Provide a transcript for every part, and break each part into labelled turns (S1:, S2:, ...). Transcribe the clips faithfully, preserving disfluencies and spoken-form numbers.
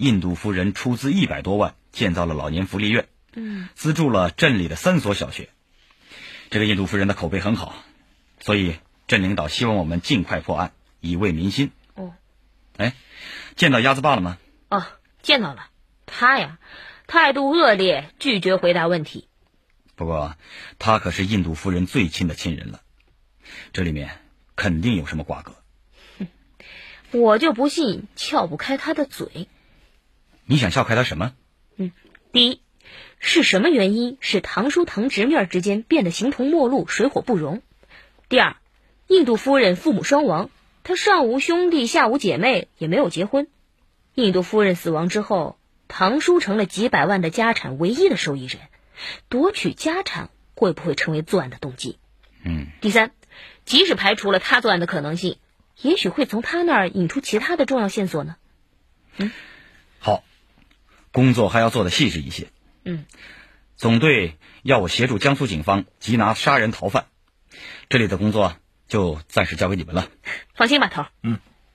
S1: 印度夫人出资一百多万建造了老年福利院，
S2: 嗯，
S1: 资助了镇里的三所小学。这个印度夫人的口碑很好，所以镇领导希望我们尽快破案，以慰民心。
S2: 哦，
S1: 哎，见到鸭子爸了吗？
S2: 哦，见到了。他呀，态度恶劣，拒绝回答问题。
S1: 不过他可是印度夫人最亲的亲人了，这里面肯定有什么瓜葛。
S2: 我就不信撬不开他的嘴。
S1: 你想撬开他什么？
S2: 嗯，第一，是什么原因使堂叔堂侄女之间变得形同陌路，水火不容？第二，印度夫人父母双亡，她上无兄弟下无姐妹，也没有结婚。印度夫人死亡之后，堂叔成了几百万的家产唯一的受益人，夺取家产会不会成为作案的动机？
S1: 嗯。
S2: 第三，即使排除了他作案的可能性，也许会从他那儿引出其他的重要线索呢。嗯，
S1: 好，工作还要做得细致一些。
S2: 嗯，
S1: 总队要我协助江苏警方缉拿杀人逃犯，这里的工作就暂时交给你们了。
S2: 放心吧，头。
S1: 嗯。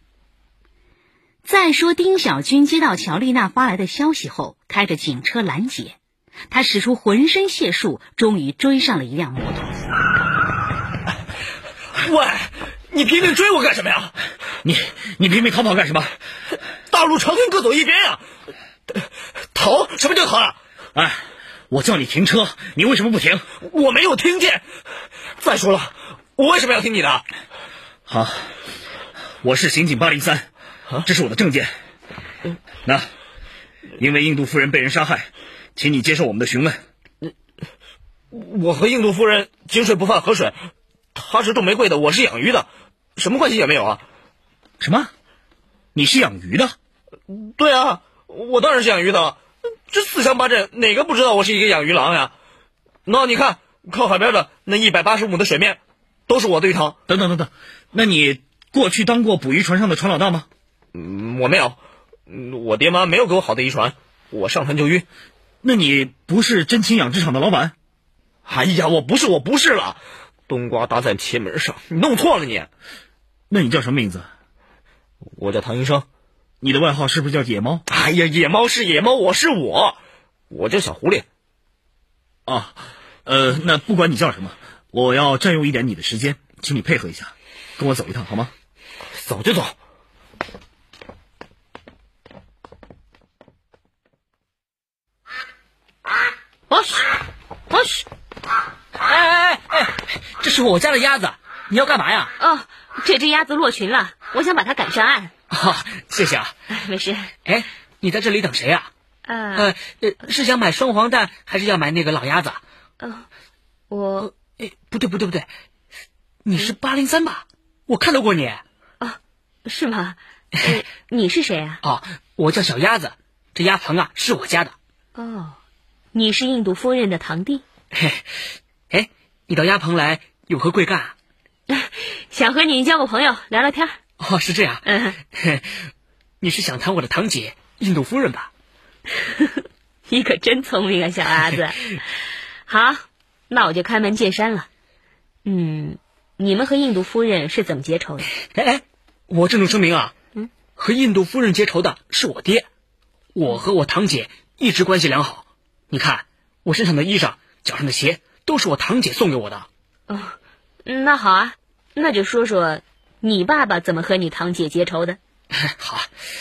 S3: 再说丁小军接到乔丽娜发来的消息后，开着警车拦截，他使出浑身解数，终于追上了一辆摩托。
S4: 喂，你拼命追我干什么呀？
S5: 你你拼命逃跑干什么？
S4: 大路朝天各走一边呀！逃？什么叫逃啊？
S5: 哎，我叫你停车，你为什么不停？
S4: 我没有听见。再说了，我为什么要听你的？
S5: 好，我是刑警八零三，这是我的证件。那，因为印度夫人被人杀害，请你接受我们的询问。
S4: 我和印度夫人井水不犯河水，她是种玫瑰的，我是养鱼的，什么关系也没有啊。
S5: 什么？你是养鱼的？
S4: 对啊，我当然是养鱼的。这四乡八镇哪个不知道我是一个养鱼郎呀？那你看，靠海边的那一百八十亩的水面，都是我的鱼塘。
S5: 等等等等，那你过去当过捕鱼船上的船老大吗？
S4: 嗯，我没有，我爹妈没有给我好的遗传，我上船就晕。
S5: 那你不是真情养殖场的老板？
S4: 哎呀，我不是，我不是了。冬瓜搭在铁门上，你弄错了你。
S5: 那你叫什么名字？
S4: 我叫唐医生。
S5: 你的外号是不是叫野猫？
S4: 哎呀，野猫是野猫，我是我，我叫小狐狸。
S5: 啊，呃，那不管你叫什么，我要占用一点你的时间，请你配合一下，跟我走一趟好吗？
S4: 走就走。
S2: 哦嘘，哦嘘，
S6: 哎哎哎哎，这是我家的鸭子，你要干嘛呀？
S2: 哦，这只鸭子落群了，我想把它赶上岸。
S6: 啊，谢谢啊。
S2: 没事。
S6: 哎，你在这里等谁啊？
S2: 呃
S6: 呃，是想买双黄蛋，还是要买那个老鸭子？
S2: 呃，我，
S6: 哎，不对不对不对，你是八零三吧？我看到过你。
S2: 啊，是吗？呃、你是谁啊？
S6: 哦，我叫小鸭子，这鸭棚啊是我家的。
S2: 哦，你是印度夫人的堂弟。
S6: 嘿，哎，你到鸭棚来有何贵干啊？
S2: 想和你交个朋友，聊聊天。
S6: 哦，是这样。
S2: 嗯，
S6: 你是想谈我的堂姐印度夫人吧？
S2: 你可真聪明啊，小鸭子。好，那我就开门见山了。嗯，你们和印度夫人是怎么结仇的？
S6: 哎哎，我郑重声明啊，
S2: 嗯，
S6: 和印度夫人结仇的是我爹，我和我堂姐一直关系良好。你看，我身上的衣裳、脚上的鞋都是我堂姐送给我的。
S2: 哦，那好啊，那就说说你爸爸怎么和你堂姐结仇的？
S6: 好，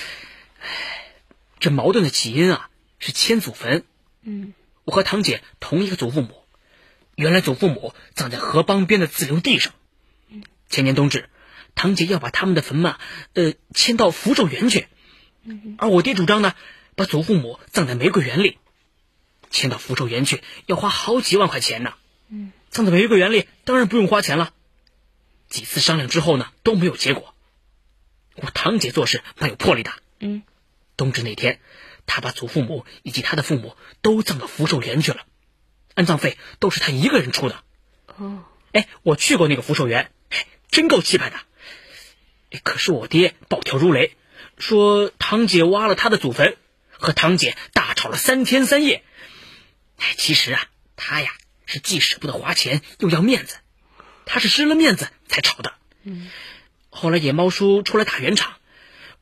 S6: 这矛盾的起因啊是迁祖坟。
S2: 嗯，
S6: 我和堂姐同一个祖父母，原来祖父母葬在河浜边的自留地上。前年冬至，堂姐要把他们的坟嘛，呃，迁到福寿园去，而我爹主张呢，把祖父母葬在玫瑰园里。迁到福寿园去要花好几万块钱呢。
S2: 嗯，
S6: 葬在玫瑰园里当然不用花钱了。几次商量之后呢，都没有结果。我堂姐做事蛮有魄力的。
S2: 嗯，
S6: 冬至那天，她把祖父母以及她的父母都葬到福寿园去了，安葬费都是她一个人出的。
S2: 哦，
S6: 哎，我去过那个福寿园，真够气派的。哎，可是我爹暴跳如雷，说堂姐挖了他的祖坟，和堂姐大吵了三天三夜。哎，其实啊，他呀是既舍不得花钱，又要面子，他是失了面子才吵的。
S2: 嗯，
S6: 后来野猫叔出来打圆场，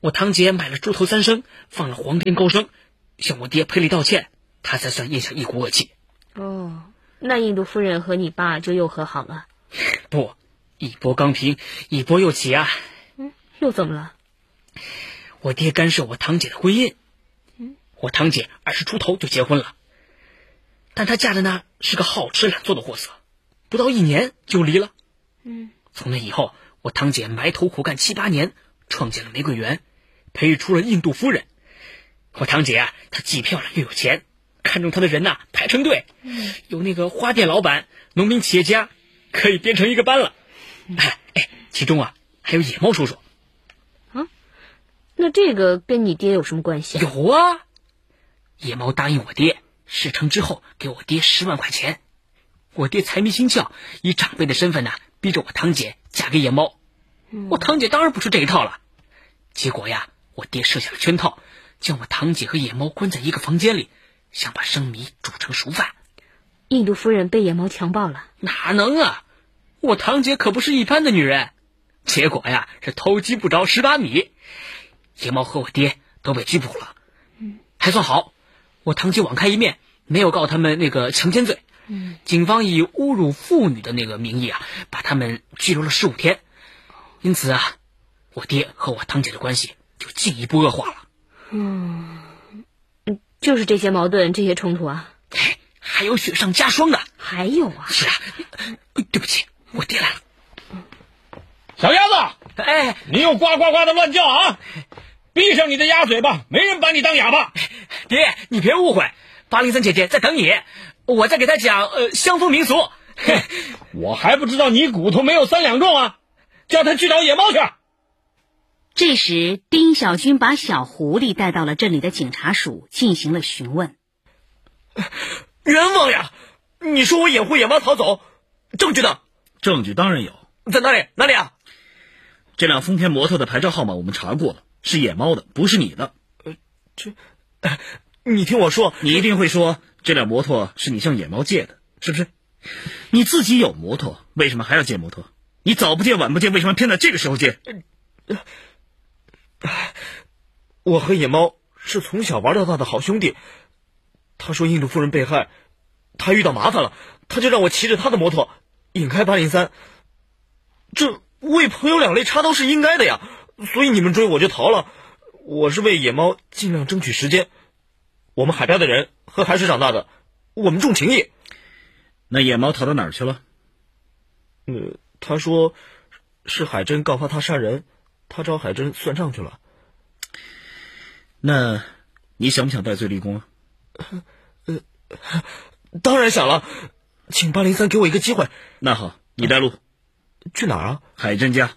S6: 我堂姐买了猪头三升，放了黄天高升，向我爹赔礼道歉，他才算咽下一股恶气。
S2: 哦，那印度夫人和你爸就又和好了？
S6: 不，一波刚平，一波又起啊。
S2: 嗯，又怎么了？
S6: 我爹干涉我堂姐的婚姻。嗯，我堂姐二十出头就结婚了，但她嫁的呢是个好吃懒做的货色，不到一年就离了。
S2: 嗯，
S6: 从那以后，我堂姐埋头苦干七八年，创建了玫瑰园，培育出了印度夫人。我堂姐啊，她既漂亮又有钱，看中她的人呐、啊、排成队，嗯，有那个花店老板、农民企业家，可以编成一个班了。哎哎，其中啊还有野猫叔叔。
S2: 啊，那这个跟你爹有什么关系啊？
S6: 有啊，野猫答应我爹，事成之后给我爹十万块钱。我爹财迷心窍，以长辈的身份呢、啊，逼着我堂姐嫁给野猫。嗯、我堂姐当然不吃这一套了。结果呀，我爹设下了圈套，将我堂姐和野猫关在一个房间里，想把生米煮成熟饭。
S2: 印度夫人被野猫强暴了？
S6: 哪能啊！我堂姐可不是一般的女人。结果呀，是偷鸡不着蚀把米，野猫和我爹都被拘捕了。嗯，还算好，我堂姐网开一面，没有告他们那个强奸罪。嗯，警方以侮辱妇女的那个名义啊，把他们拘留了十五天。因此啊，我爹和我堂姐的关系就进一步恶化了。
S2: 嗯，就是这些矛盾，这些冲突啊。
S6: 嘿，还有雪上加霜的。
S2: 还有啊。
S6: 是啊，对不起，我爹来了。
S7: 小鸭子，
S6: 哎，
S7: 你又呱呱呱的乱叫啊！闭上你的鸭嘴巴，没人把你当哑巴。
S6: 爹，你别误会，八零三姐姐在等你，我在给她讲呃乡风民俗。
S7: 我还不知道你骨头没有三两重啊！叫他去找野猫去。
S3: 这时，丁小军把小狐狸带到了镇里的警察署，进行了询问。
S4: 冤枉呀！你说我掩护野猫逃走，证据呢？
S5: 证据当然有，
S4: 在哪里？哪里啊？
S5: 这辆丰田摩托的牌照号码我们查过了，是野猫的，不是你的。
S4: 呃，这，呃、你听我说，
S5: 你一定会说这辆摩托是你向野猫借的，是不是？你自己有摩托，为什么还要借摩托？你早不借晚不借，为什么偏在这个时候借？
S4: 呃我和野猫是从小玩到大的好兄弟。他说印度夫人被害，他遇到麻烦了，他就让我骑着他的摩托引开八零三。这为朋友两肋插刀是应该的呀，所以你们追我就逃了。我是为野猫尽量争取时间。我们海边的人和海水长大的，我们重情义。
S5: 那野猫逃到哪儿去了？
S4: 呃，他说是海珍告发他杀人，他找海珍算账去了。
S5: 那你想不想戴罪立功啊？
S4: 呃，当然想了，请八零三给我一个机会。
S5: 那好，你带路。
S4: 去哪儿啊？
S5: 海珍家。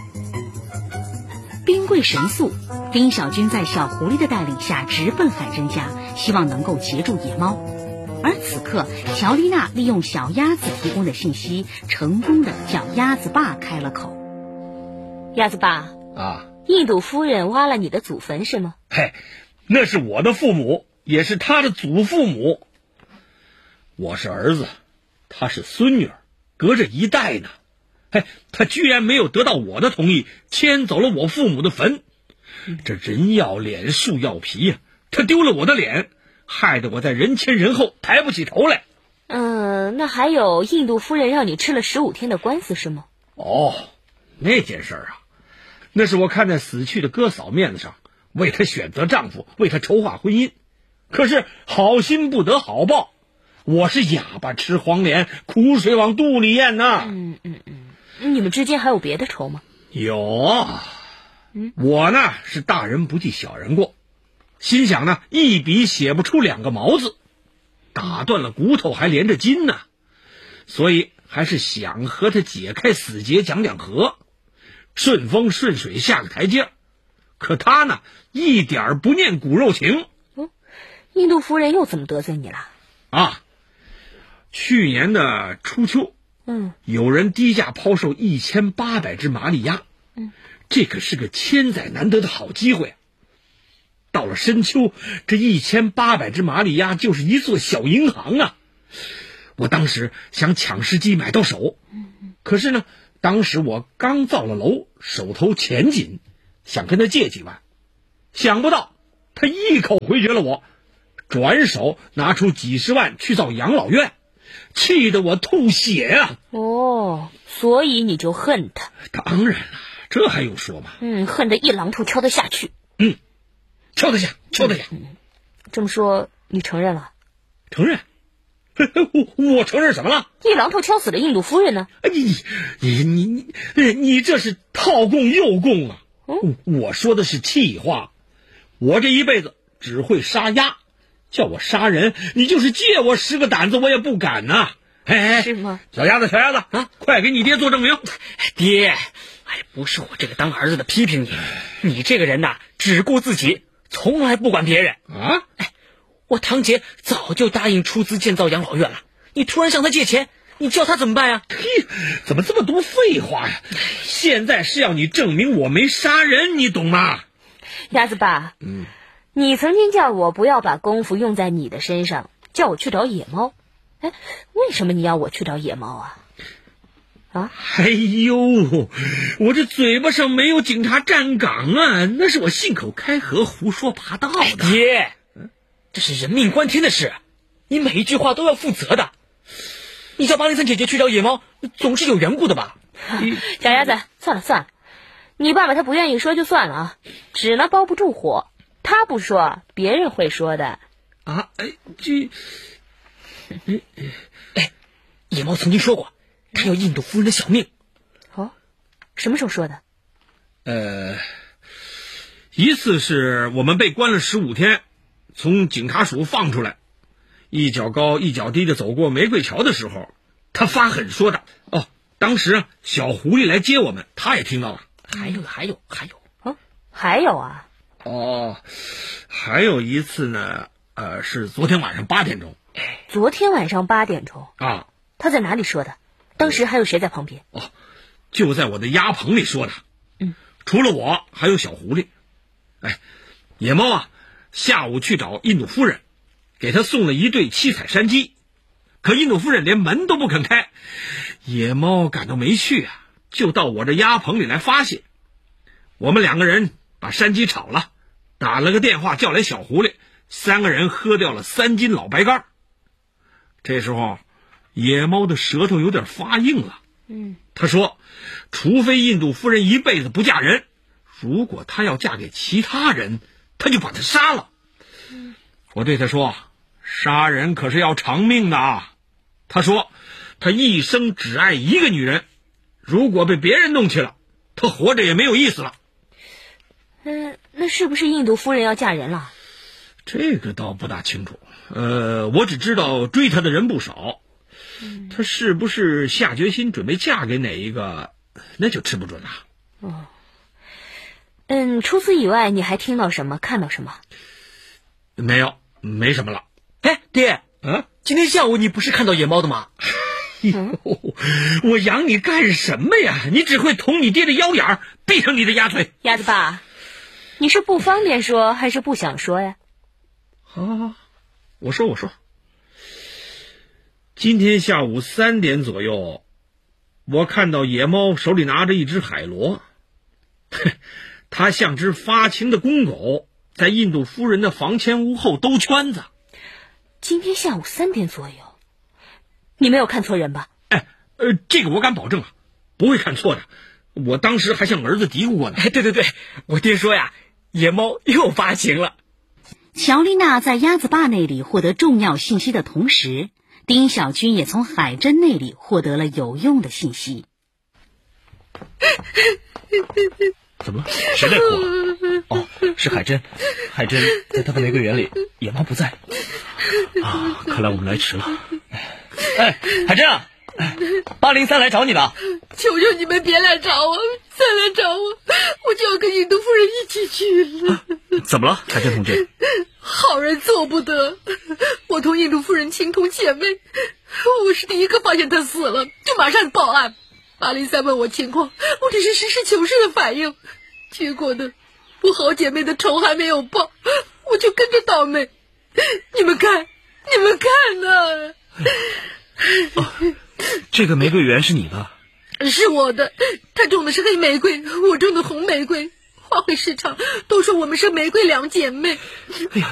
S3: 兵贵神速，丁小军在小狐狸的带领下直奔海珍家，希望能够截住野猫。而此刻，乔丽娜利用小鸭子提供的信息，成功的叫鸭子爸开了口。
S2: 鸭子爸
S7: 啊，
S2: 印度夫人挖了你的祖坟是吗？
S7: 嘿，那是我的父母，也是他的祖父母。我是儿子，他是孙女儿，隔着一代呢。嘿，他居然没有得到我的同意，迁走了我父母的坟。这人要脸，树要皮呀、啊！他丢了我的脸，害得我在人前人后抬不起头来。
S2: 嗯，那还有印度夫人让你吃了十五天的官司是吗？
S7: 哦，那件事啊，那是我看在死去的哥嫂面子上，为她选择丈夫，为她筹划婚姻。可是好心不得好报，我是哑巴吃黄连，苦水往肚里咽呐。
S2: 嗯嗯嗯，你们之间还有别的仇吗？
S7: 有啊，嗯，我呢是大人不计小人过，心想呢一笔写不出两个毛字，打断了骨头还连着筋呢，所以还是想和他解开死结，讲讲和，顺风顺水下个台阶。可他呢一点不念骨肉情。
S2: 嗯，印度夫人又怎么得罪你了？
S7: 啊，去年的初秋，
S2: 嗯，
S7: 有人低价抛售一千八百只麻利鸭，
S2: 嗯，
S7: 这可是个千载难得的好机会。到了深秋，这一千八百只麻利鸭就是一座小银行啊！我当时想抢时机买到手，可是呢，当时我刚造了楼，手头钱紧，想跟他借几万， 想不到他一口回绝了我，转手拿出几十万去造养老院，气得我吐血啊！
S2: 哦，所以你就恨他？
S7: 当然了，这还用说吗？
S2: 嗯，恨得一榔头敲得下去。
S7: 嗯，敲得下，敲得下。
S2: 嗯，这么说，你承认了？
S7: 承认？我我承认什么了？
S2: 一榔头敲死了印度夫人呢？
S7: 你你你你你这是套供诱供啊！
S2: 嗯，
S7: 我说的是气话。我这一辈子只会杀鸭，叫我杀人，你就是借我十个胆子，我也不敢呐、啊。哎，
S2: 是吗？
S7: 小鸭子，小鸭子啊，快给你爹做证明。
S6: 爹，哎，不是我这个当儿子的批评你，你这个人呐，只顾自己，从来不管别人
S7: 啊。
S6: 哎，我堂姐早就答应出资建造养老院了，你突然向她借钱，你叫她怎么办呀？
S7: 嘿，怎么这么多废话呀？现在是要你证明我没杀人，你懂吗？
S2: 鸭子爸，
S7: 嗯，
S2: 你曾经叫我不要把功夫用在你的身上，叫我去找野猫。哎，为什么你要我去找野猫啊？啊？
S7: 哎呦，我这嘴巴上没有警察站岗啊，那是我信口开河、胡说八道的。
S6: 哎、爹，这是人命关天的事，你每一句话都要负责的。你叫巴林森姐姐去找野猫，总是有缘故的吧？
S2: 小鸭子，算了算了，你爸爸他不愿意说就算了啊，纸呢包不住火，他不说，别人会说的。
S7: 啊，哎，这。
S6: 哎哎，野猫曾经说过，他要印度夫人的小命。
S2: 哦，什么时候说的？
S7: 呃，一次是我们被关了十五天，从警察署放出来，一脚高一脚低的走过玫瑰桥的时候，他发狠说的。哦，当时啊，小狐狸来接我们，他也听到了。
S6: 还有还有还有
S2: 啊，还有啊。
S7: 哦，还有一次呢，呃，是昨天晚上八点钟。
S2: 昨天晚上八点钟
S7: 啊，
S2: 他在哪里说的？当时还有谁在旁边？
S7: 哦，就在我的鸭棚里说的。
S2: 嗯，
S7: 除了我，还有小狐狸。哎，野猫啊，下午去找印度夫人，给他送了一对七彩山鸡，可印度夫人连门都不肯开。野猫感到没趣啊，就到我这鸭棚里来发泄。我们两个人把山鸡炒了，打了个电话叫来小狐狸，三个人喝掉了三斤老白干。这时候，野猫的舌头有点发硬了。
S2: 嗯，
S7: 他说，除非印度夫人一辈子不嫁人，如果她要嫁给其他人，他就把她杀了。
S2: 嗯，
S7: 我对他说，杀人可是要偿命的啊。他说，他一生只爱一个女人，如果被别人弄去了，他活着也没有意思了。
S2: 嗯，那是不是印度夫人要嫁人了？
S7: 这个倒不大清楚。呃，我只知道追她的人不少，
S2: 嗯，
S7: 她是不是下决心准备嫁给哪一个，那就吃不准了。
S2: 哦，嗯，除此以外，你还听到什么，看到什么？
S7: 没有，没什么了。
S6: 哎，爹，
S7: 啊，
S6: 今天下午你不是看到野猫的吗？
S7: 嗯，我养你干什么呀？你只会捅你爹的腰眼儿，闭上你的鸭嘴。
S2: 鸭子爸，你是不方便说，还是不想说呀？
S7: 好好好，我说我说，今天下午三点左右，我看到野猫手里拿着一只海螺，它像只发情的公狗，在印度夫人的房前屋后兜圈子。
S2: 今天下午三点左右，你没有看错人吧？
S7: 哎，呃，这个我敢保证啊，不会看错的。我当时还向儿子嘀咕过呢。
S6: 哎，对对对，我爹说呀，野猫又发情了。
S3: 乔丽娜在鸭子爸那里获得重要信息的同时，丁小军也从海珍那里获得了有用的信息。
S1: 怎么了？谁在哭啊？哦，是海珍。海珍在她的玫瑰园里，野猫不在。啊，看来我们来迟了。哎，海珍啊，八零三来找你了。
S8: 求求你们别来找我，再来找我，我就要跟印度夫人一起去了。
S1: 啊，怎么了，海珍同志？
S8: 好人做不得，我同印度夫人情同姐妹，我是第一个发现她死了，就马上报案。八零三问我情况，我只是实事求是的反应，结果呢，我好姐妹的仇还没有报，我就跟着倒霉。你们看，你们看呢？
S1: 啊，这个玫瑰园是你的？
S8: 是我的，他种的是黑玫瑰，我种的红玫瑰。 花卉市场都说我们是玫瑰两姐妹。
S4: 哎呀，